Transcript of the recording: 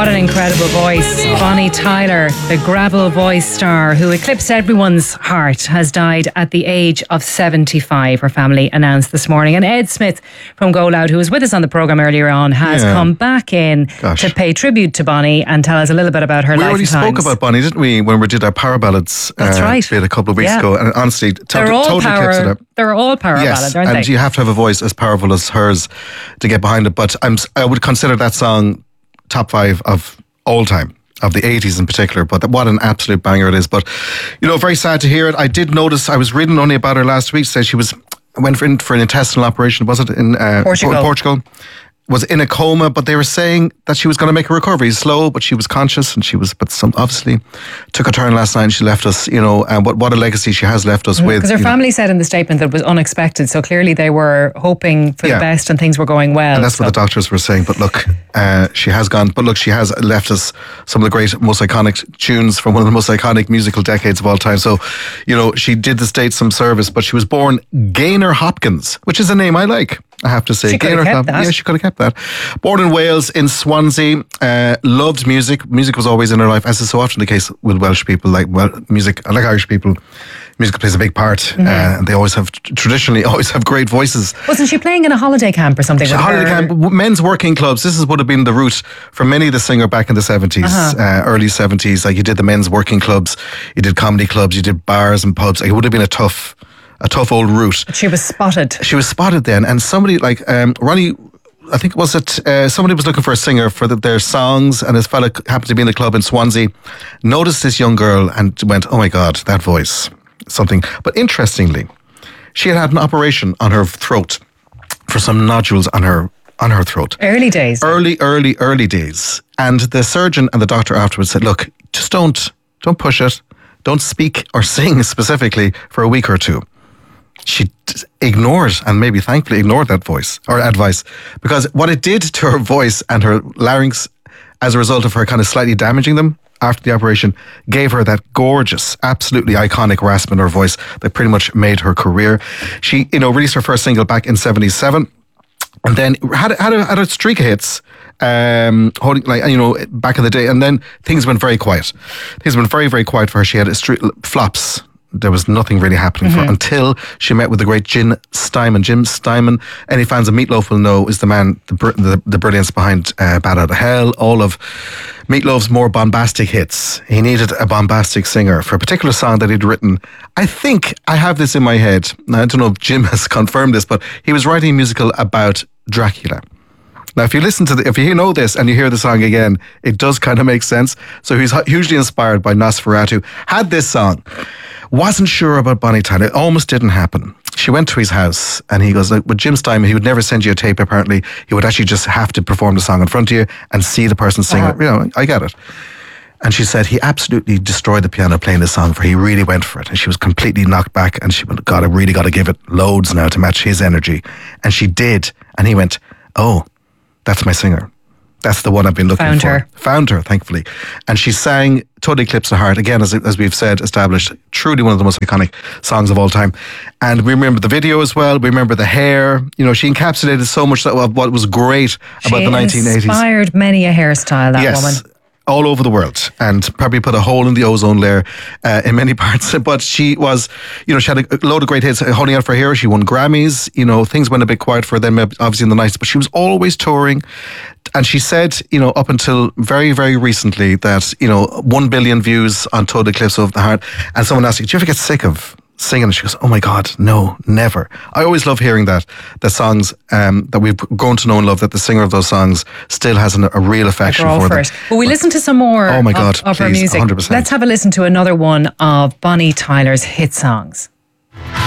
What an incredible voice. Bonnie Tyler, the gravel voice star who eclipsed everyone's heart, has died at the age of 75, her family announced this morning. And Ed Smith from Go Loud, who was with us on the programme earlier on, has come back in to pay tribute to Bonnie and tell us a little bit about her life. We already spoke about Bonnie, didn't we, when we did our Power Ballads? That's right. A couple of weeks ago. And honestly, they're all power ballads, aren't they? And you have to have a voice as powerful as hers to get behind it. But I would consider that song top 5 of all time, of the 80s in particular, but what an absolute banger it is. But, very sad to hear it. I did notice, I was reading only about her last week, said she went for an intestinal operation, was it, in Portugal? Was in a coma, but they were saying that she was going to make a recovery. Slow, but she was conscious, and obviously took a turn last night and she left us, and what a legacy she has left us with. Because her family said in the statement that it was unexpected, so clearly they were hoping for the best and things were going well. And that's what the doctors were saying, but look, she has gone, but look, she has left us some of the great, most iconic tunes from one of the most iconic musical decades of all time. So, she did the state some service, but she was born Gaynor Hopkins, which is a name I like, I have to say. She could have kept that. Yeah, she could have kept that. Born in Wales, in Swansea, loved music. Music was always in her life, as is so often the case with Welsh people. Like Irish people, music plays a big part. And they traditionally always have great voices. Wasn't she playing in a holiday camp or something? Holiday camp, men's working clubs. This would have been the route for many of the singer back in the 70s, early 70s. Like, you did the men's working clubs, you did comedy clubs, you did bars and pubs. Like, it would have been a tough old route. She was spotted. She was spotted then, and somebody like Ronnie, I think somebody was looking for a singer for their songs, and this fella happened to be in the club in Swansea, noticed this young girl and went, oh my God, that voice, something. But interestingly, she had an operation on her throat for some nodules on her throat. Early days. Early days. And the surgeon and the doctor afterwards said, look, just don't push it. Don't speak or sing specifically for a week or two. She ignored, and maybe thankfully ignored, that voice or advice, because what it did to her voice and her larynx as a result of her kind of slightly damaging them after the operation gave her that gorgeous, absolutely iconic rasp in her voice that pretty much made her career. She, released her first single back in 1977, and then had a streak of hits, back in the day, and then things went very quiet. Things went very, very quiet for her. She had flops. There was nothing really happening for her until she met with the great Jim Steinman. Any fans of Meatloaf will know is the man, the brilliance behind Bat Out of Hell, all of Meatloaf's more bombastic hits. He needed a bombastic singer for a particular song that he'd written. I think I have this in my head. Now, I don't know if Jim has confirmed this, but he was writing a musical about Dracula. Now, if you know this and you hear the song again, it does kind of make sense. So he's hugely inspired by Nosferatu. Had this song. Wasn't sure about Bonnie Tyler. It almost didn't happen. She went to his house and he goes, like, with Jim Steinman, he would never send you a tape apparently. He would actually just have to perform the song in front of you and see the person sing it. I get it. And she said he absolutely destroyed the piano playing the song, for he really went for it. And she was completely knocked back and she went, God, I really got to give it loads now to match his energy. And she did. And he went, oh, that's my singer. That's the one I've been looking for. Found her, thankfully. And she sang Total Eclipse of the Heart, again, as we've said, established, truly one of the most iconic songs of all time. And we remember the video as well. We remember the hair. She encapsulated so much of what was great about the 1980s. She inspired many a hairstyle, that woman. All over the world, and probably put a hole in the ozone layer in many parts. But she was, she had a load of great hits. Holding Out for Hero, she won Grammys. Things went a bit quiet for them, obviously in the 90s, but she was always touring. And she said, up until very, very recently that, 1 billion views on Total Eclipse of the Heart. And someone asked her, do you ever get sick of singing? And she goes, oh my God, no, never. I always love hearing that songs that we've grown to know and love, that the singer of those songs still has a real affection for them. Will we listen to some more of her music? 100%. Let's have a listen to another one of Bonnie Tyler's hit songs.